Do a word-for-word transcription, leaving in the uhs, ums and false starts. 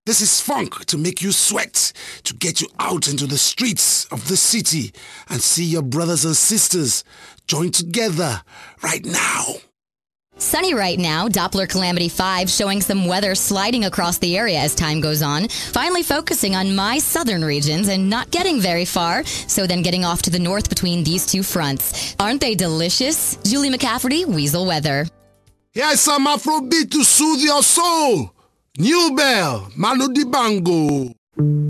This is funk to make you sweat, to get you out into the streets of the city and see your brothers and sisters join together right now. Sunny right now, Doppler Calamity five showing some weather sliding across the area as time goes on, finally focusing on my southern regions and not getting very far, so then getting off to the north between these two fronts. Aren't they delicious? Julie McCafferty, Weasel Weather. Here's some Afrobeat to soothe your soul. New Bell, Manu Dibango.